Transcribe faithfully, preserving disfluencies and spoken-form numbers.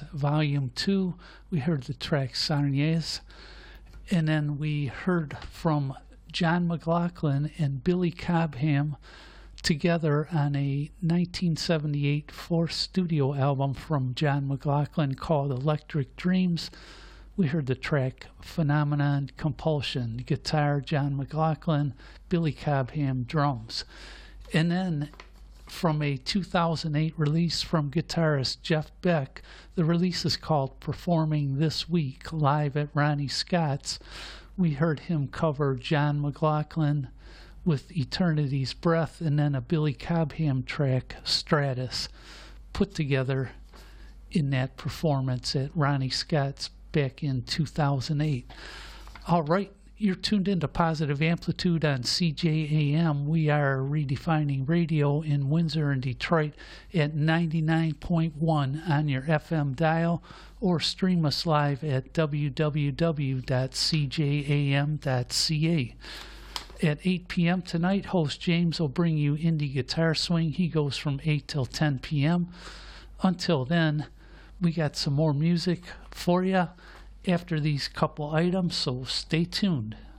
Volume two. We heard the track Sarniez. And then we heard from John McLaughlin and Billy Cobham together on a nineteen seventy-eight fourth studio album from John McLaughlin called Electric Dreams. We heard the track Phenomenon Compulsion, guitar John McLaughlin, Billy Cobham drums. And then from a two thousand eight release from guitarist Jeff Beck, the release is called Performing This Week, live at Ronnie Scott's. We heard him cover John McLaughlin with Eternity's Breath, and then a Billy Cobham track, Stratus, put together in that performance at Ronnie Scott's back in two thousand eight. All right, you're tuned into Positive Amplitude on C J A M. We are redefining radio in Windsor and Detroit at ninety-nine point one on your F M dial, or stream us live at w w w dot c j a m dot c a. At eight p.m. tonight, host James will bring you Indie Guitar Swing. He goes from eight till ten p.m. Until then, we got some more music for you after these couple items, so stay tuned.